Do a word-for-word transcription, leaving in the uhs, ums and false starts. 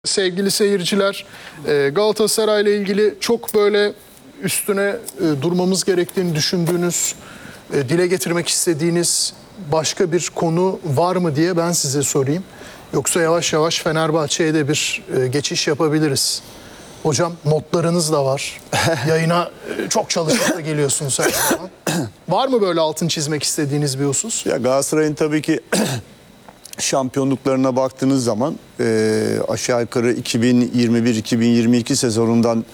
Sevgili seyirciler, Galatasaray ile ilgili çok böyle üstüne durmamız gerektiğini düşündüğünüz, dile getirmek istediğiniz başka bir konu var mı diye ben size sorayım. Yoksa yavaş yavaş Fenerbahçe'ye de bir geçiş yapabiliriz. Hocam notlarınız da var. Yayına çok çalışıp da geliyorsunuz her zaman. Var mı böyle altın çizmek istediğiniz bir husus? Ya Galatasaray'ın tabii ki şampiyonluklarına baktığınız zaman e, aşağı yukarı iki bin yirmi bir iki bin yirmi iki sezonundan